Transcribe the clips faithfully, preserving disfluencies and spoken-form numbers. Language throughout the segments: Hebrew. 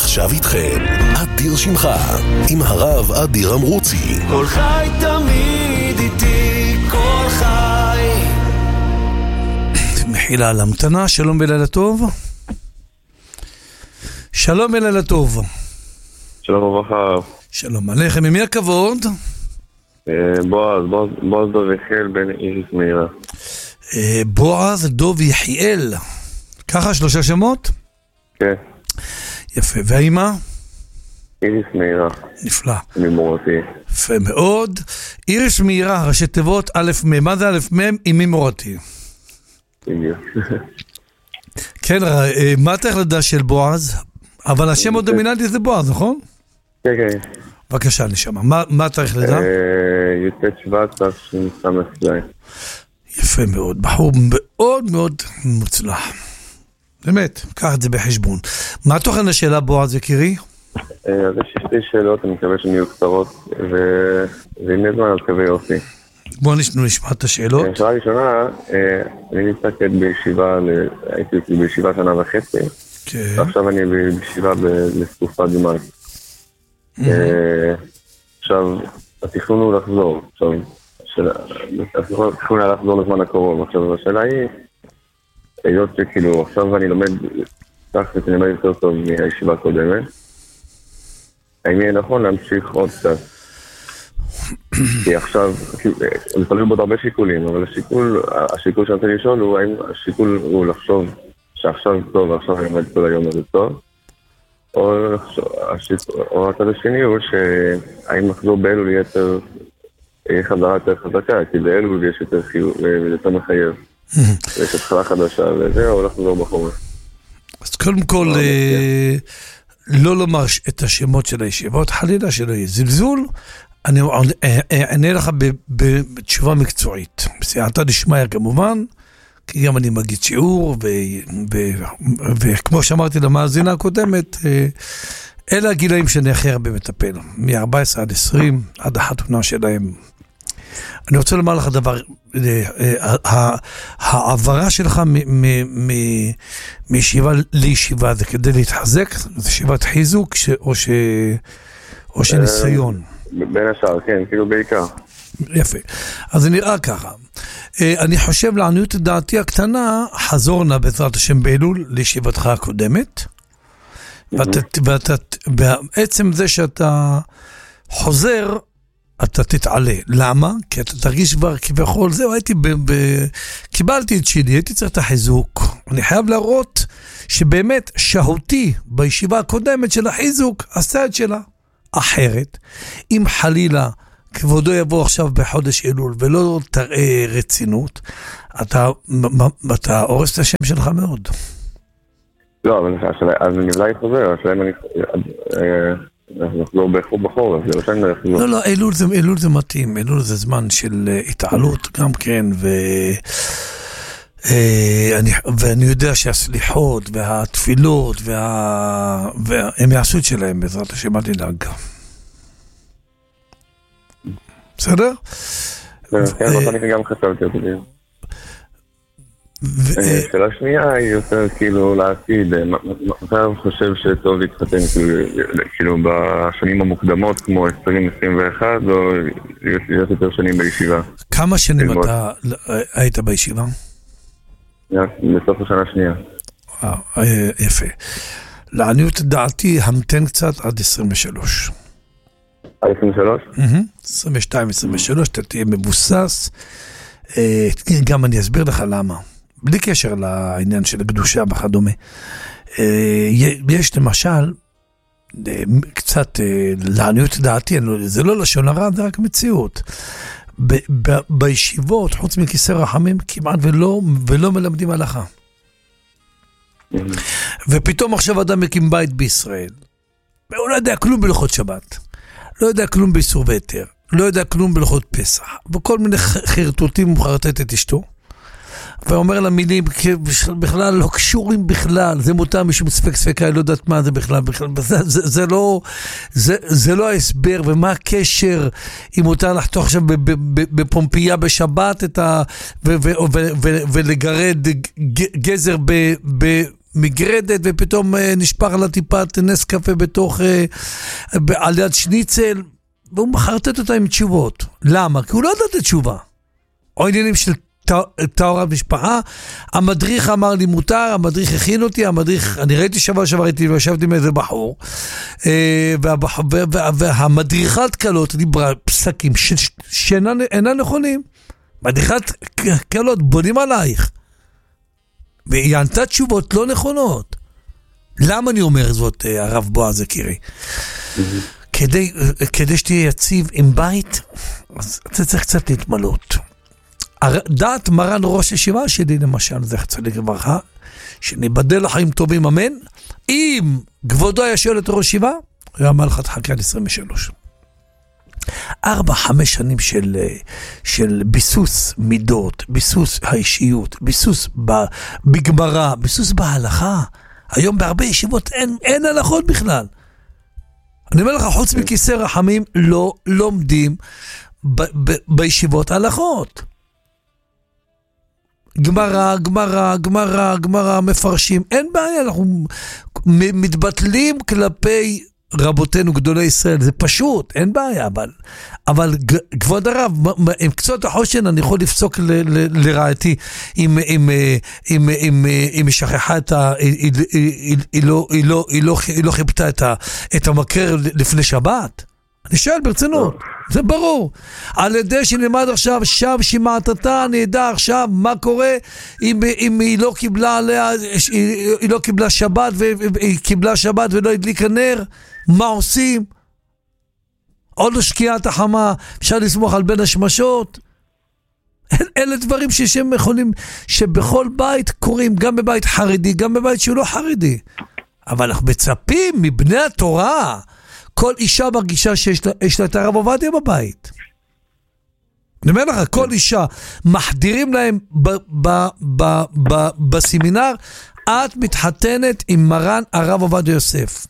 ועכשיו איתכם, אדיר שמחה, עם הרב אדיר אמרוצי. כל חי תמיד איתי, כל חי. מחילה על המתנה, שלום ולילה טוב. שלום ולילה טוב. שלום וברכה. שלום עליכם, ממי הכבוד? בועז, בועז דוב יחיאל בן איריס מאירה. בועז דוב יחיאל, ככה שלושה שמות? כן. יפה, והאימא? איריס מאירה. נפלא. ממורתי. יפה מאוד. איריס מאירה, ראשי תיבות א' מ', מה זה א' מ'? עם ממורתי. כן, מה אתה החלטה של בועז? אבל השם עוד דומיננטי זה בועז, נכון? כן, כן. בבקשה, נשמע. מה אתה החלטה? יוצאת שבט, שמסתמך זין. יפה מאוד, בחור מאוד מאוד מוצלח. באמת, קח את זה בחשבון. מה התוכן השאלה, בועז יקירי? אז יש שתי שאלות, אני מקווה שהן יהיו קצרות, ואם יש זמן אז קווה יופי. בואו נשמע את השאלות. השאלה הראשונה, אני נמצאת בישיבה, הייתי בישיבה שנה וחצי, ועכשיו אני בישיבה לתקופה דומה. עכשיו, התכנון הוא לחזור, עכשיו, התכנון היה לחזור לזמן הקרוב, עכשיו השאלה היא, היות שכאילו עכשיו אני לומד, כך שאני לומד יותר טוב מהישיבה הקודמת, האם יהיה נכון להמשיך עוד קצת? כי עכשיו, זה תלוי בעוד הרבה שיקולים, אבל השיקול, השיקול שאני רוצה לשאול הוא, האם השיקול הוא לחשוב שעכשיו טוב ועכשיו אני לומד כל היום הזה טוב, או, או הצד השני הוא שהאם לחזור באלול יהיה יותר חזרה יותר חזקה, כי באלול יש יותר חיוב ויותר מחייב. יש התחלה חדשה וזה, או לחזור בחורף. אז קודם כל, לא לומר את השמות של הישיבות, חלילה שלא יהיה זלזול, אני אענה לך בתשובה מקצועית. בסייעתא דשמיא כמובן, כי גם אני מגיד שיעור, וכמו שאמרתי למאזינה הקודמת, אלה הגילאים שאני הכי הרבה מטפל, מ-ארבע עשרה עד עשרים, עד החתונה שלהם. אני רוצה לומר לך דבר, העברה שלך מישיבה לישיבה זה כדי להתחזק, זה ישיבת חיזוק או שניסיון? בין השאר, כן, כאילו בעיקר. יפה. אז זה נראה ככה. אני חושב לעניות את דעתי הקטנה, חזור נא בעזרת השם באלול לישיבתך הקודמת, ובעצם זה שאתה חוזר, אתה תתעלה. למה? כי אתה תרגיש כבר כביכול, זהו, הייתי ב... ב... קיבלתי את שלי, הייתי צריך את החיזוק. אני חייב להראות שבאמת שהותי בישיבה הקודמת של החיזוק, עשה את שלה. אחרת, אם חלילה כבודו יבוא עכשיו בחודש אלול ולא תראה רצינות, אתה, אתה הורס את השם שלך מאוד. לא, אבל אז אני אולי חוזר, השאלה אם אני... אנחנו לא בחורף, זה לא שאני לא יחזור. לא, לא, אלול זה, אלול זה מתאים, אלול זה זמן של התעלות גם כן, ו... אני, ואני יודע שהסליחות והתפילות וה... והם יעשו את שלהם בעזרת השם אל תדאג. בסדר? כן, אני גם חשבתי את זה. שאלה שנייה היא יותר כאילו לעתיד, אתה חושב שטוב להתחתן כאילו בשנים המוקדמות כמו עשרים עשרים ואחת או להיות יותר שנים בישיבה? כמה שנים אתה היית בישיבה? בסוף השנה השנייה. יפה. לעניות דעתי המתן קצת עד עשרים ושלוש. עד עשרים ושלוש? עשרים ושתיים עשרים ושלוש, אתה תהיה מבוסס. גם אני אסביר לך למה. בלי קשר לעניין של הקדושה וכדומה. יש למשל, קצת לעניות דעתי, זה לא לשון הרע, זה רק מציאות. בישיבות, חוץ מכיסא רחמים, כמעט ולא, ולא מלמדים הלכה. ופתאום עכשיו אדם מקים בית בישראל. הוא לא יודע כלום בלכות שבת. לא יודע כלום באיסור והיתר. לא יודע כלום בלכות פסח. וכל מיני חרטוטים מחרטט את אשתו. ואומר לה מילים בכלל לא קשורים בכלל, זה מותר משום ספק ספקה, לא יודעת מה זה בכלל, בכלל זה, זה, זה, לא, זה, זה לא ההסבר, ומה הקשר אם מותר לחתוך עכשיו בפומפייה בשבת את ה, ו, ו, ו, ו, ולגרד גזר ב, ב, מגרדת, ופתאום נשפך לה טיפת נס קפה בתוך, על יד שניצל, והוא מחרטט אותה עם תשובות. למה? כי הוא לא יודע את התשובה. או עניינים של תאורת משפחה, המדריך אמר לי מותר, המדריך הכין אותי, המדריך, אני ראיתי שבוע שעבר הייתי וישבתי עם איזה בחור, והמדריכת קלות דיברה פסקים שאינם נכונים. מדריכת קלות בונים עלייך, והיא ענתה תשובות לא נכונות. למה אני אומר זאת, הרב בועז יקירי? כדי, כדי שתהיה יציב עם בית, אז אתה צריך קצת להתמלות. דעת מרן ראש ישיבה שלי למשל, זכר צדיק לברכה, שניבדל לחיים טובים אמן, אם כבודו היה שואל את ראש ישיבה, הוא אמר לך תחכה על עשרים ושלוש. ארבע, חמש שנים של, של ביסוס מידות, ביסוס האישיות, ביסוס בגמרא, ביסוס בהלכה. היום בהרבה ישיבות אין, אין הלכות בכלל. אני אומר לך, חוץ מכיסא רחמים, לא לומדים ב, ב, בישיבות הלכות. גמרא, גמרא, גמרא, גמרא, מפרשים, אין בעיה, אנחנו מתבטלים כלפי רבותינו גדולי ישראל, זה פשוט, אין בעיה, אבל, אבל כבוד הרב, עם קצות החושן אני יכול לפסוק ל, ל, לרעתי, אם, אם, אם, אם, אם היא שכחה את ה, היא, היא, היא, לא, היא, לא, היא, לא, היא לא חיפתה את, ה, את המקרר לפני שבת. אני שואל ברצינות, זה ברור. על ידי שנלמד עכשיו, שב שמעתתה, אני ידע עכשיו מה קורה אם, אם היא לא קיבלה עליה, היא, היא לא קיבלה שבת, והיא קיבלה שבת ולא הדליקה נר, מה עושים? עוד לא שקיעת החמה, אפשר לסמוך על בין השמשות. אלה דברים שהם יכולים, שבכל בית קוראים, גם בבית חרדי, גם בבית שהוא לא חרדי. אבל אנחנו מצפים מבני התורה, כל אישה מרגישה שיש לה, לה את הרב עובדיה בבית. אני אומר לך, כל אישה מחדירים להם ב, ב, ב, ב, בסמינר, את מתחתנת עם מרן הרב עובדיה יוסף.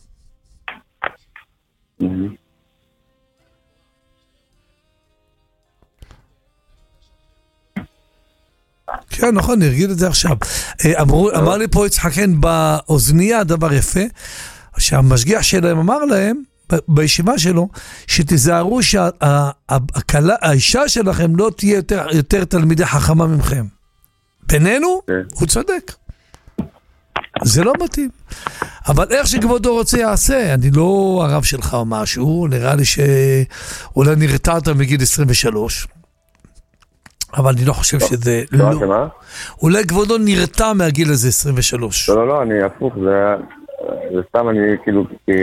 כן, נכון, נרגיל את זה עכשיו. אמרו, אמר לי פה יצחקן באוזניה דבר יפה, שהמשגיח שלהם אמר להם, בישיבה שלו, שתזהרו שהאישה שלכם לא תהיה יותר, יותר תלמידי חכמה ממכם. בינינו, הוא צודק. זה לא מתאים. אבל איך שכבודו רוצה יעשה, אני לא הרב שלך או משהו, נראה לי שאולי נרתעת מגיל עשרים ושלוש, אבל אני לא חושב שזה לא. אולי כבודו נרתע מהגיל הזה עשרים ושלוש. לא, לא, לא, אני הפוך, זה סתם אני כאילו,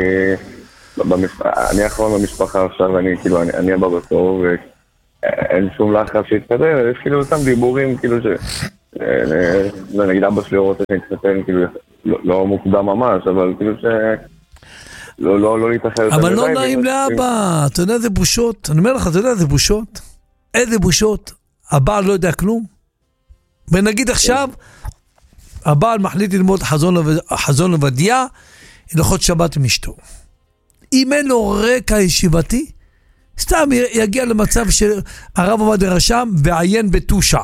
אני האחרון במשפחה עכשיו, אני כאילו, אני הבא בסוף, ואין שום לחץ שהתקדם, יש כאילו אותם דיבורים, כאילו ש... נגיד אבא שלי רוצה להתחתן, כאילו, לא מוקדם ממש, אבל כאילו ש... לא להתאחר... אבל לא נעים לאבא, אתה יודע איזה בושות, אני אומר לך, אתה יודע איזה בושות? איזה בושות? הבעל לא יודע כלום? ונגיד עכשיו, הבעל מחליט ללמוד חזון עובדיה, הלכות שבת עם אשתו. אם אין לו רקע ישיבתי, סתם יגיע למצב שהרב עובדיה רשם ועיין בתושה.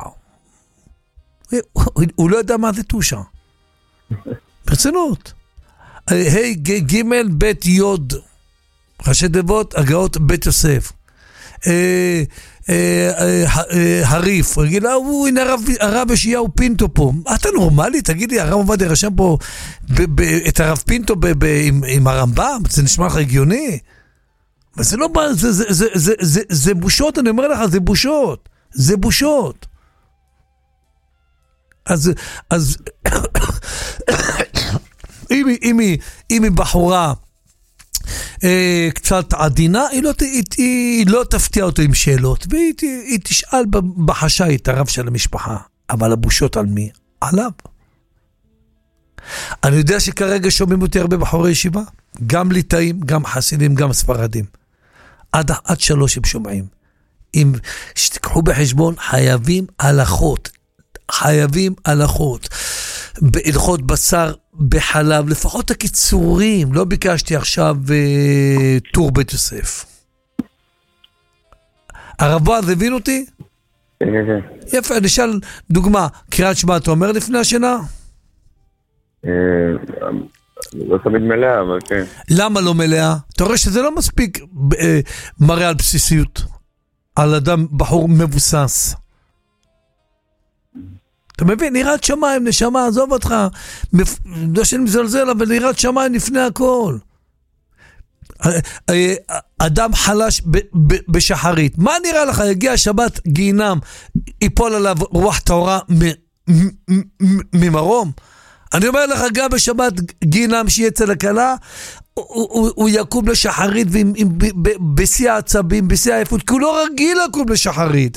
הוא לא יודע מה זה תושה. ברצינות. היי ג' בית יוד, ראשי תיבות הגאות בית יוסף. הריף, רגיל, הנה הרב ישעיהו פינטו פה. אתה נורמלי? תגיד לי, הרב עובדיה רשם פה את הרב פינטו עם הרמב"ם? זה נשמע לך הגיוני? אבל זה לא, זה בושות, אני אומר לך, זה בושות. זה בושות. אז, אז, אם היא, אם היא, אם היא בחורה אה, קצת עדינה, היא לא, היא, היא לא תפתיע אותו עם שאלות, והיא היא תשאל בחשאי את הרב של המשפחה, אבל הבושות על מי? עליו. אני יודע שכרגע שומעים אותי הרבה בחורי ישיבה, גם ליטאים, גם חסידים, גם ספרדים. עד, עד שלוש הם שומעים. אם שתקחו בחשבון, חייבים הלכות, חייבים הלכות, בהלכות בשר בחלב, לפחות הקיצורים, לא ביקשתי עכשיו uh, טור בית יוסף. הרב בועז הבין אותי? יפה, נשאל דוגמה, קריאת שמע אתה אומר לפני השינה? לא תמיד מלאה, אבל כן. למה לא מלאה? אתה רואה שזה לא מספיק מראה על בסיסיות, על אדם בחור מבוסס. אתה מבין, יראת שמיים, נשמה, עזוב אותך, לא שאני מזלזל, אבל יראת שמיים לפני הכל. אדם חלש בשחרית, מה נראה לך? יגיע שבת גיהינם, ייפול עליו רוח טהורה ממרום? אני אומר לך, גם בשבת גיהינם שיהיה אצל הכלה, הוא יקום לשחרית בשיא העצבים, בשיא העייפות, כי הוא לא רגיל לקום לשחרית.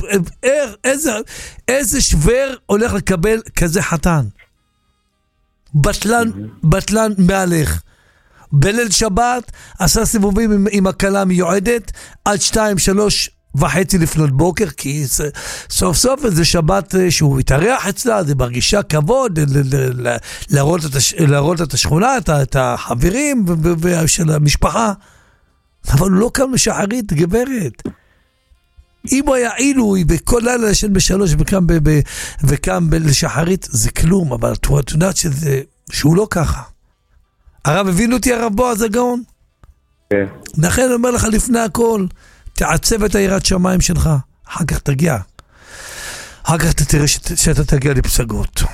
איזה שבר הולך לקבל כזה חתן? בטלן, בטלן מהלך. בליל שבת עשה סיבובים עם, עם הכלה מיועדת עד שתיים, שלוש וחצי לפנות בוקר, כי סוף סוף זה שבת שהוא התארח אצלה, זה מרגישה כבוד להראות את, הש, להראות את השכונה, את, את החברים של המשפחה. אבל הוא לא קם לשחרית, גברת. אם הוא היה עילוי בכל לילה ישן בשלוש וקם, ב, ב, וקם ב, לשחרית, זה כלום, אבל את יודעת שזה, שהוא לא ככה. הרב הבין אותי, הרב בועז הגאון? כן. לכן אני אומר לך לפני הכל, תעצב את היראת שמיים שלך, אחר כך תגיע. אחר כך תראה שאתה תגיע לפסגות.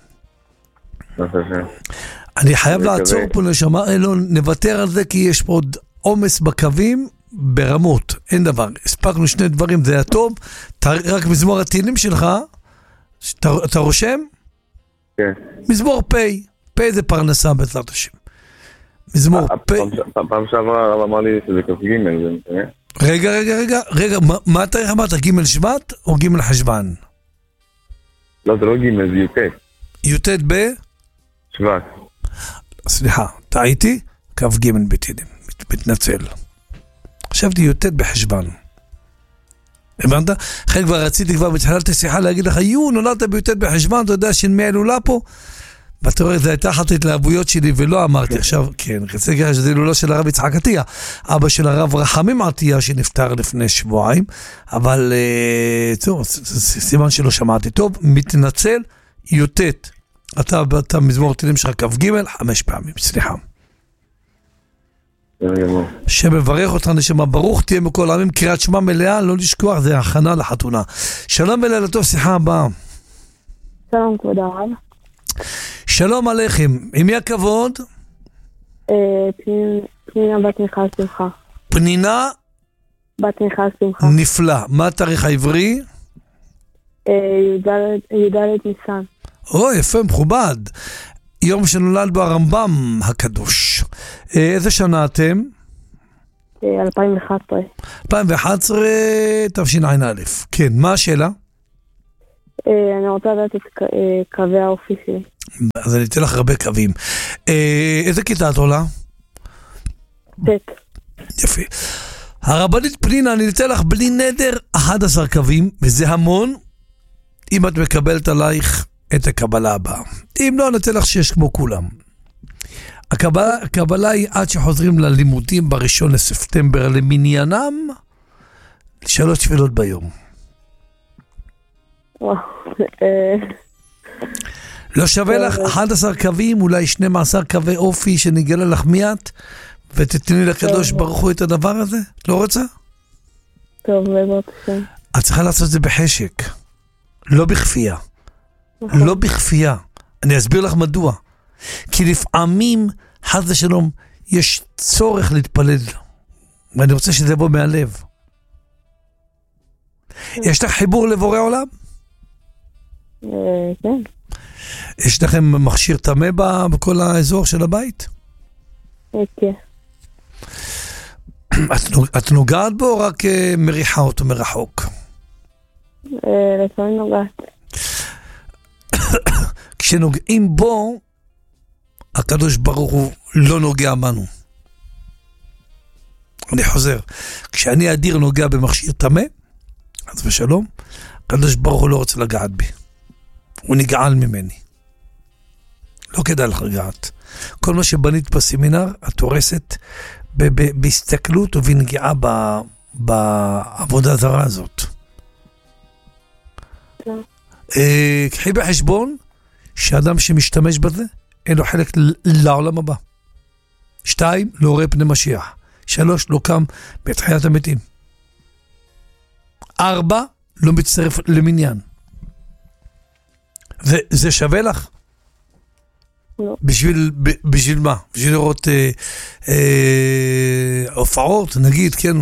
אני חייב לעצור פה לשמה, לא נוותר על זה, כי יש פה עוד עומס בקווים ברמות, אין דבר. הספקנו שני דברים, זה היה טוב, רק מזמור התהילים שלך, אתה רושם? כן. מזמור פי, פי זה פרנסה בעזרת השם. מזמור פי. פעם שעברה הרב אמר לי שזה כף גימל, זה משנה? רגע, רגע, רגע, רגע, מה אתה אמרת, גימל שבט או גימל חשבן? לא, זה לא גימל, זה יוטט. יוטט ב? שבט. סליחה, טעיתי? כף גימל בתהילים, מתנצל. חשבתי יוטט בחשבן. הבנת? אחרי כבר רציתי כבר בתחילת השיחה להגיד לך, יו, נולדת ביוטט בחשבן, אתה יודע שנמי הילולה פה? ואתה רואה, זה הייתה אחת ההתלהבויות שלי, ולא אמרתי עכשיו, כן, חצי ככה שזה הילולה של הרב יצחק עטיה, אבא של הרב רחמים עטיה, שנפטר לפני שבועיים, אבל, טוב, סימן שלא שמעתי טוב, מתנצל, יוטט, אתה, אתה מזמור תהילים שלך כף גימל, חמש פעמים, סליחה. שמברך אותך נשמה, ברוך תהיה מכל העמים, קריאת שמע מלאה, לא לשכוח, זה הכנה לחתונה. שלום ולילה טוב, שיחה הבאה. שלום כבוד הרב. שלום עליכם, עם מי הכבוד? פנינה בת מיכל שמחה. פנינה? בת מיכל שמחה. נפלא, מה התאריך העברי? י"ד ניסן. או, יפה, מכובד. יום שנולד בו הרמב"ם הקדוש. איזה שנה אתם? אלפיים ואחת עשרה. אלפיים ואחת עשרה, תשע"א. כן, מה השאלה? אני רוצה לדעת את קווי האופי שלי. אז אני אתן לך הרבה קווים. איזה כיתה את עולה? בית. יפה. הרבנית פנינה, אני אתן לך בלי נדר אחד עשר קווים, וזה המון, אם את מקבלת עלייך את הקבלה הבאה. אם לא, אני אתן לך שיש כמו כולם. הקבלה, הקבלה היא עד שחוזרים ללימודים בראשון לספטמבר למניינם, שלוש תפילות ביום. לא שווה לך אחד עשר קווים, אולי שנים עשר קווי אופי שנגלה לך מיד, ותתני לקדוש ברוך הוא את הדבר הזה? לא רוצה? טוב, בעזרת השם. את צריכה לעשות את זה בחשק, לא בכפייה. לא בכפייה. אני אסביר לך מדוע. כי לפעמים, חס ושלום, יש צורך להתפלל. ואני רוצה שזה יבוא מהלב. יש לך חיבור לבורא עולם? כן. יש לכם מכשיר טמא בכל האזור של הבית? כן. את נוגעת בו או רק מריחה אותו מרחוק? לפעמים נוגעת. כשנוגעים בו, הקדוש ברוך הוא לא נוגע בנו. אני חוזר. כשאני אדיר נוגע במכשיר טמא, אז בשלום, הקדוש ברוך הוא לא רוצה לגעת בי. הוא נגעל ממני. לא כדאי לך לגעת. כל מה שבנית בסמינר, את הורסת בהסתכלות ובנגיעה בעבודה הזרה הזאת. קחי בחשבון שאדם שמשתמש בזה, אין לו חלק לעולם הבא. שתיים, לא רואה פני משיח. שלוש, לא קם בתחיית המתים. ארבע, לא מצטרף למניין. וזה שווה לך? לא. בשביל, בשביל מה? בשביל לראות אה, אה, הופעות, נגיד, כן.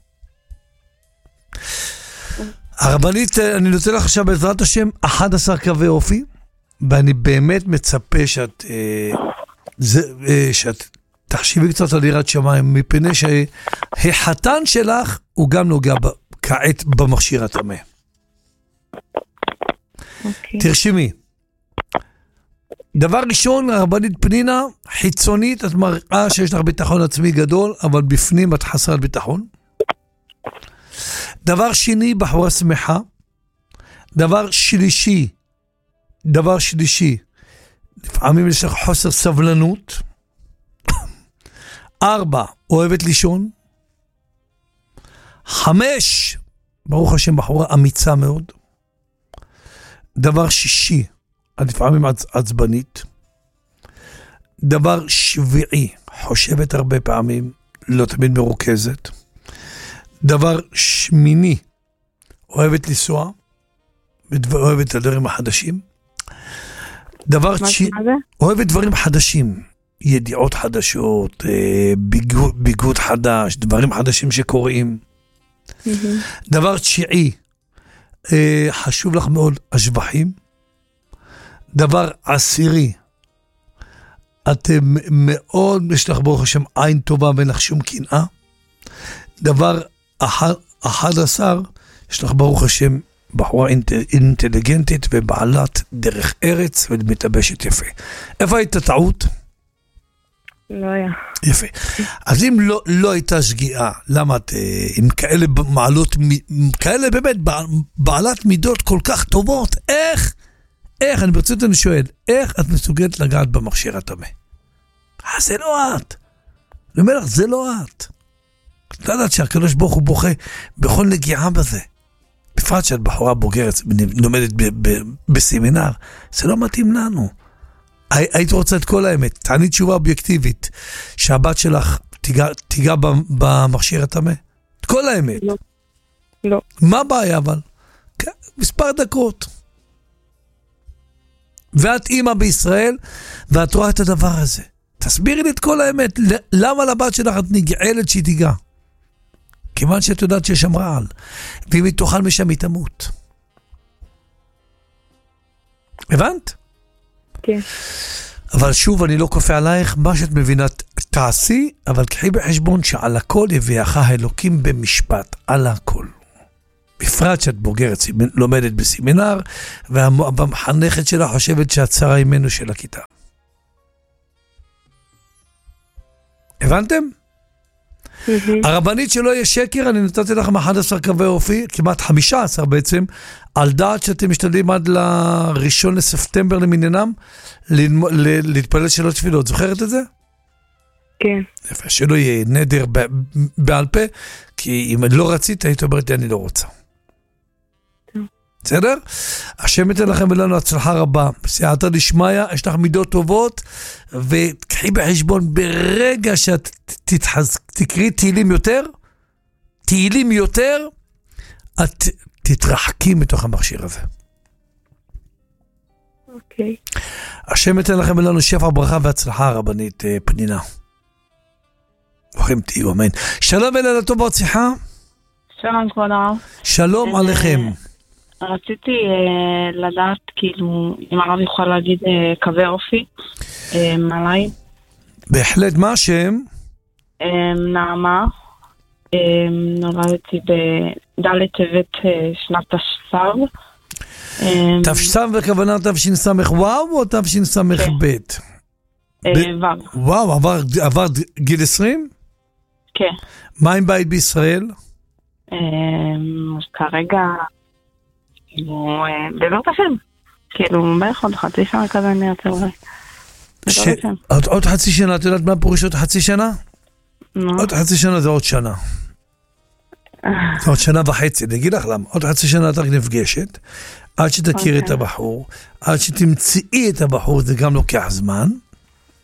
הרבנית, אני נותן לך עכשיו בעזרת השם אחד עשר קווי אופי, ואני באמת מצפה שאת, אה, זה, אה, שאת תחשיבי קצת על יראת שמיים, מפני שהחתן שלך הוא גם נוגע ב, כעת במכשיר הטמא. אוקיי. תרשמי. דבר ראשון, הרבנית פנינה, חיצונית, את מראה שיש לך ביטחון עצמי גדול, אבל בפנים את חסרת ביטחון. דבר שני, בחורה שמחה. דבר שלישי, דבר שלישי, לפעמים יש לך חוסר סבלנות. ארבע, אוהבת לישון. חמש, ברוך השם, בחורה אמיצה מאוד. דבר שישי, את לפעמים עצ, עצבנית. דבר שביעי, חושבת הרבה פעמים, לא תמיד מרוכזת. דבר שמיני, אוהבת לנסוע, אוהבת את הדברים החדשים. דבר תשיעי, אוהבת דברים חדשים, ידיעות חדשות, ביגוד, ביגוד חדש, דברים חדשים שקוראים. Mm-hmm. דבר תשיעי, חשוב לך מאוד השבחים. דבר עשירי, אתם מאוד, יש לך ברוך השם עין טובה ואין לך שום קנאה. דבר אחד, אחד עשר, יש לך ברוך השם בחורה אינטליגנטית ובעלת דרך ארץ ומתלבשת יפה. איפה הייתה טעות? לא היה. יפה. אז אם לא, לא הייתה שגיאה, למה את, עם כאלה מעלות, כאלה באמת, בעלת מידות כל כך טובות, איך, איך, אני ברצות אני שואל, איך את מסוגלת לגעת במכשיר הטמא? אה, זה לא את. אני אומר לך, זה לא את. את לא יודעת שהקדוש ברוך הוא בוכה בכל נגיעה בזה. בפרט שאת בחורה בוגרת, לומדת בסמינר, זה לא מתאים לנו. היית רוצה את כל האמת, תעני תשובה אובייקטיבית, שהבת שלך תיגע במכשיר הטמא? את כל האמת. לא. לא. מה הבעיה אבל? מספר דקות. ואת אימא בישראל, ואת רואה את הדבר הזה. תסבירי לי את כל האמת, למה לבת שלך את נגעלת שהיא תיגע? כיוון שאת יודעת שיש שם רעל, ואם היא תאכל משם היא תמות. הבנת? כן. אבל שוב, אני לא כופה עלייך, מה שאת מבינה תעשי, אבל קחי בחשבון שעל הכל יביאך האלוקים במשפט, על הכל. בפרט שאת בוגרת, לומדת בסמינר, והמחנכת שלה חושבת שאת שרה אימנו של הכיתה. הבנתם? הרבנית שלא יהיה שקר, אני נתתי לכם אחד עשר קווי אופי, כמעט חמישה עשר בעצם, על דעת שאתם משתדלים עד לראשון לספטמבר למניינם, להתפלל שלוש תפילות. זוכרת את זה? כן. יפה, שלא יהיה נדר בעל פה, כי אם לא רצית, היית אומרת לי, אני לא רוצה. בסדר? השם ייתן לכם ולנו הצלחה רבה. בסייעתא דשמיא, יש לך מידות טובות, וקחי בחשבון ברגע שאת תקראי תהילים יותר, תהילים יותר, את תתרחקי מתוך המכשיר הזה. אוקיי. השם ייתן לכם ולנו שפע ברכה והצלחה רבנית פנינה. ברוכים תהיו, אמן. שלום ולילה טוב והצלחה. שלום כבוד הרב. שלום עליכם. רציתי אה, לדעת, כאילו, אם הרב יוכל להגיד אה, קווי אופי אה, עליי. בהחלט, מה השם? אה, נעמה. אה, נולדתי בדלת טבת אה, שנת תשס"ו. אה, תשס"ו בכוונה תשס"ו או תשס"ב? אה, וו. וואו, עבר, עבר גיל עשרים? כן. מה עם בית בישראל? אה, כרגע... כאילו, בעזרת השם. כאילו, בערך עוד חצי שנה כזה אני ארצה אולי. בעזרת השם. עוד חצי שנה, את יודעת מה פירוש עוד חצי שנה? עוד חצי שנה זה עוד שנה. זה עוד שנה וחצי, אני אגיד לך למה. עוד חצי שנה את רק נפגשת, עד שתכירי את הבחור, עד שתמצאי את הבחור, זה גם לוקח זמן.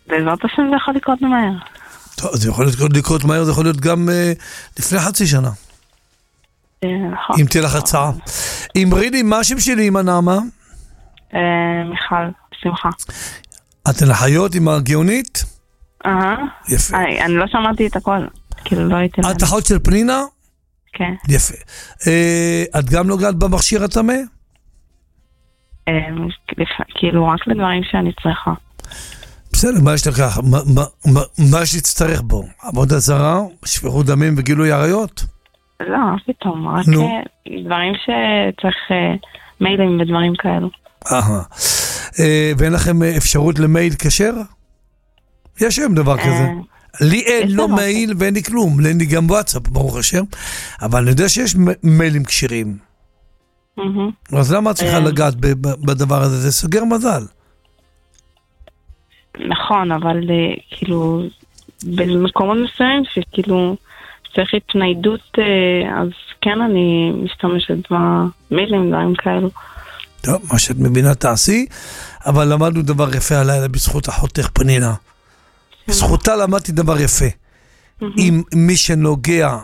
בעזרת השם זה יכול לקרות מהר. טוב, זה יכול לקרות מהר, זה יכול להיות גם לפני חצי שנה. נכון. אם תהיה לך הצעה. אמרי לי, מה השם שלי עם הנעמה? מיכל, בשמחה. אתן לחיות עם הגאונית? אהה. יפה. אני לא שמעתי את הכל, כאילו לא הייתי... את אחות של פנינה? כן. יפה. את גם נוגעת במכשיר התמה? כאילו רק לדברים שאני צריכה. בסדר, מה יש לך? מה יש להצטרך בו? עבודה זרה, שפיכות דמים וגילוי עריות? לא, פתאום, רק דברים שצריך מיילים ודברים כאלו. אהה. ואין לכם אפשרות למייל כשר? יש היום דבר כזה. לי אין, לא מייל ואין לי כלום, אין לי גם וואטסאפ, ברוך השם, אבל אני יודע שיש מיילים קשירים. אז למה את צריכה לגעת בדבר הזה? זה סוגר מזל. נכון, אבל כאילו, במקומות מסוים שכאילו צריך התניידות, אז כן אני משתמשת במיילים, דברים כאלו. טוב, מה שאת מבינה תעשי, אבל למדנו דבר יפה הלילה בזכות אחותך פנינה. בזכותה למדתי דבר יפה. אם מי שנוגע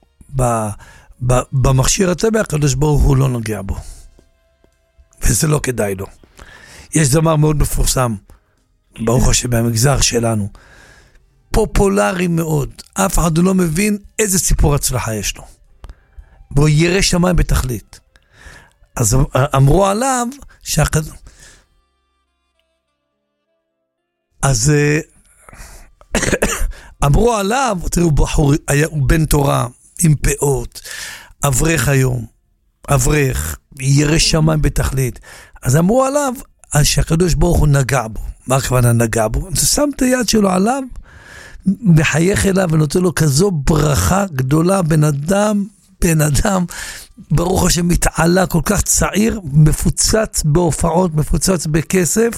במכשיר התמה, הקדוש ברוך הוא לא נוגע בו. וזה לא כדאי לו. יש זמר מאוד מפורסם, ברוך השם, במגזר שלנו. פופולרי מאוד. אף אחד לא מבין איזה סיפור הצלחה יש לו. והוא ירא שמיים בתכלית. אז אמרו עליו שהקד... אז אמרו עליו, תראו, בחור, היה, הוא בן תורה עם פאות, אברך היום, אברך, ירא שמיים בתכלית. אז אמרו עליו שהקדוש ברוך הוא נגע בו. מה הכוונה נגע בו? אז שם את היד שלו עליו, מחייך אליו ונותן לו כזו ברכה גדולה, בן אדם, בן אדם, ברוך השם מתעלה, כל כך צעיר, מפוצץ בהופעות, מפוצץ בכסף,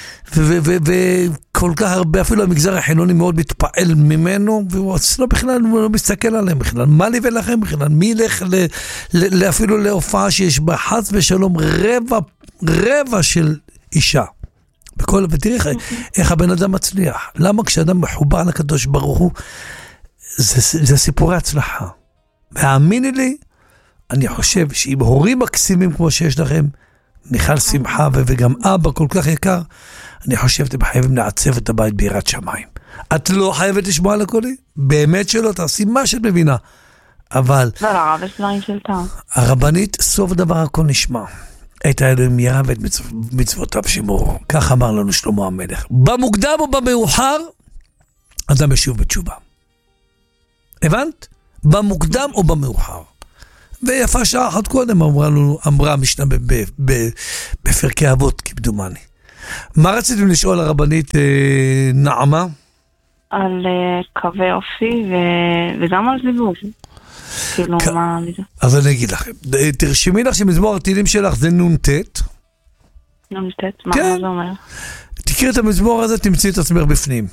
וכל כך הרבה, אפילו המגזר החילוני מאוד מתפעל ממנו, והוא אצלו בכלל לא מסתכל עליהם בכלל. מה לי ולכם בכלל? מי ילך אפילו להופעה שיש בה חס ושלום רבע, רבע של אישה. בכל, ותראי איך הבן אדם מצליח. למה כשאדם מחובר לקדוש ברוך הוא, זה סיפורי הצלחה. והאמיני לי, אני חושב שאם הורים מקסימים כמו שיש לכם, מיכל שמחה וגם אבא כל כך יקר, אני חושב שאתם חייבים לעצב את הבית ביראת שמיים. את לא חייבת לשמוע לקולי? באמת שלא, תעשי מה שאת מבינה. אבל... לא, הרב, יש דברים של טעם. הרבנית, סוף דבר הכל נשמע. את האלוהים ירא ואת מצוותיו שמור. כך אמר לנו שלמה המלך. במוקדם או במאוחר, אדם ישוב בתשובה. הבנת? במוקדם או במאוחר. ויפה שעה אחת קודם אמרה לנו, אמרה המשנה בפרקי אבות, כמדומני. מה רציתם לשאול הרבנית נעמה? על קווי אופי וגם על זיווג. כאילו מה... אז אני אגיד לכם, תרשמי לך שמזמור התהילים שלך זה נ"ט. נ"ט? מה זה אומר? תקראי את המזמור הזה, תמצאי את עצמך בפנים.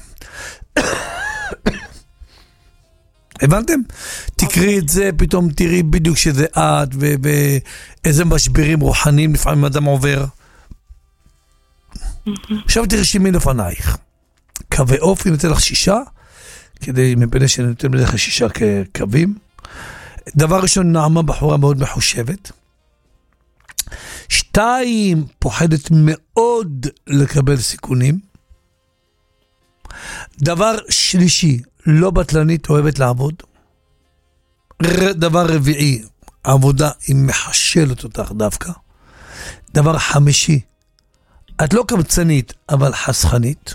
הבנתם? תקראי את זה, פתאום תראי בדיוק שזה את, ואיזה משברים רוחניים לפעמים אדם עובר. עכשיו תרשמי לפנייך. קווי אופי נותן לך שישה, כדי מפני שנותן לך שישה כקווים. דבר ראשון, נעמה בחורה מאוד מחושבת. שתיים, פוחדת מאוד לקבל סיכונים. דבר שלישי, לא בטלנית, אוהבת לעבוד. דבר רביעי, עבודה היא מחשלת אותך דווקא. דבר חמישי, את לא קמצנית, אבל חסכנית.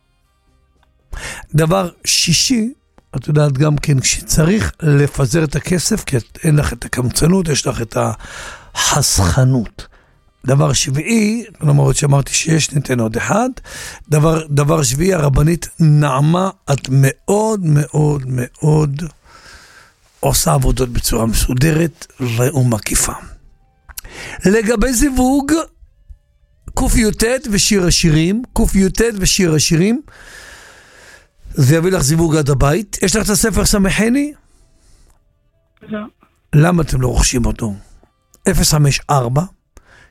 דבר שישי, את יודעת גם כן, כשצריך לפזר את הכסף, כי אין לך את הקמצנות, יש לך את החסכנות. דבר שביעי, למרות שאמרתי שיש, ניתן עוד אחד. דבר, דבר שביעי, הרבנית נעמה, את מאוד מאוד מאוד עושה עבודות בצורה מסודרת ומקיפה. לגבי זיווג, קוף יוטט ושיר השירים, קוף יוטט ושיר השירים, זה יביא לך זיווג עד הבית. יש לך את הספר סמכני? לא. למה אתם לא רוכשים אותו? אפס חמש ארבע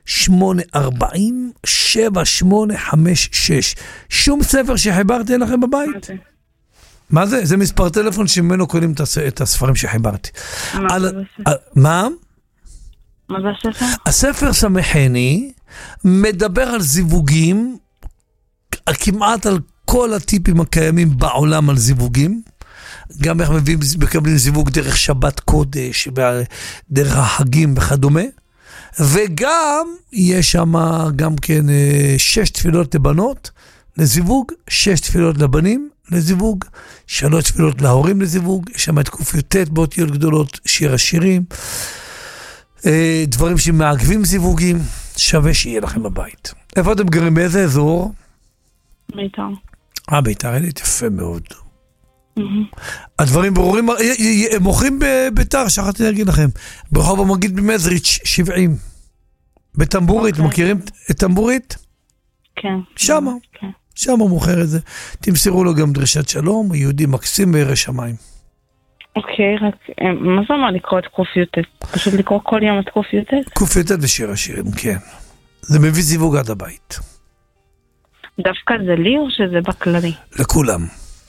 שמונה ארבעים שבע שמונה חמש שש. שום ספר שחיברתי לכם בבית? מה זה? זה מספר טלפון שממנו קונים את הספרים שחיברתי. מה זה בספר? מה? מה זה הספר? הספר סמכני מדבר על זיווגים, כמעט על כל הטיפים הקיימים בעולם על זיווגים, גם איך מביאים, מקבלים זיווג דרך שבת קודש, דרך החגים וכדומה, וגם יש שם גם כן שש תפילות לבנות לזיווג, שש תפילות לבנים לזיווג, שלוש תפילות להורים לזיווג, יש שם את קופיוטט באותיות גדולות, שיר השירים, דברים שמעכבים זיווגים, שווה שיהיה לכם בבית. איפה אתם גרים? באיזה אזור? ביתר. אה, ביתר, עילית, יפה מאוד. הדברים ברורים, הם מוכרים בביתר, שכחתי להגיד לכם, ברחוב המגיד במזריץ' שבעים. בטמבורית, מכירים את טמבורית? כן. שמה, שמה מוכר את זה. תמסרו לו גם דרישת שלום, יהודי מקסים וירא שמיים. אוקיי, רק, מה זה אומר לקרוא את קופיוטט? פשוט לקרוא כל יום את קופיוטט? קופיוטט ושיר השירים, כן. זה מביא זיווג עד הבית. דווקא זה לי או שזה בכללי? לכולם.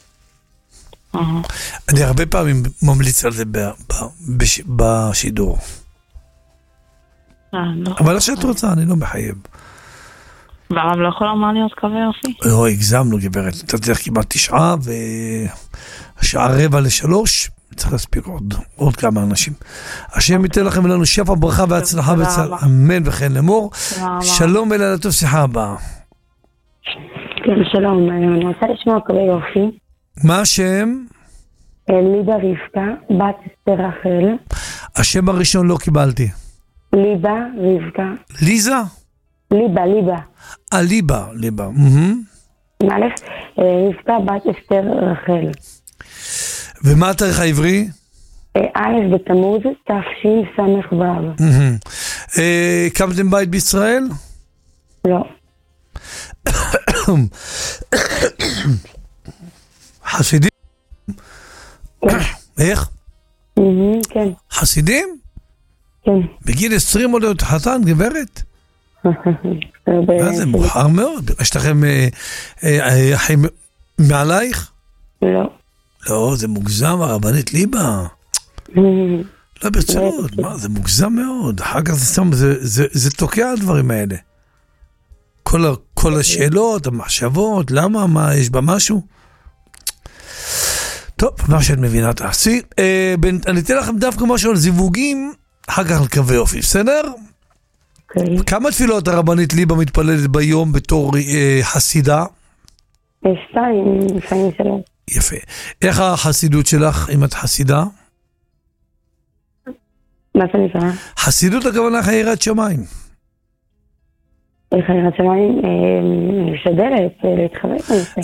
אני הרבה פעמים ממליץ על זה בשידור. אבל איך שאת רוצה, אני לא מחייב. והרב לא יכול לומר להיות קווי יופי? לא, הגזמנו גברת, אתה צריך כמעט תשעה והשעה רבע לשלוש, צריך להספיק עוד, עוד כמה אנשים. השם ייתן לכם ולנו שפע, ברכה והצלחה בצל, אמן וכן לאמור. שלום אלה לטוב, שיחה הבאה. כן, שלום, אני רוצה לשמוע קווי יופי. מה השם? ליבה רבקה, בת אסתר רחל. השם הראשון לא קיבלתי. ליבה רבקה. ליזה? ליבה, ליבה. אה, ליבה, ליבה. א', רבקה, בת אסתר רחל. ומה התאריך העברי? א' בתמוז, תשס"ו. קמתם בית בישראל? לא. חסידים? איך? כן. חסידים? כן. בגיל עשרים עוד להיות חתן, גברת? מה זה מוכר מאוד? יש לכם אחים מעלייך? לא. לא, זה מוגזם, הרבנית ליבה. לא ברצינות, מה, זה מוגזם מאוד. אחר כך זה סתם, זה תוקע הדברים האלה. כל השאלות, המחשבות, למה, מה, יש בה משהו? טוב, מה שאת מבינה תעשי. אני אתן לכם דווקא משהו על זיווגים, אחר כך על קווי יופי, בסדר? כמה תפילות הרבנית ליבה מתפללת ביום בתור חסידה? שתיים, לפעמים שלוש. יפה. איך החסידות שלך, אם את חסידה? מה זה נקרא? חסידות הכוונה חיירת שמיים. חיירת שמיים, משדלת, להתחבק.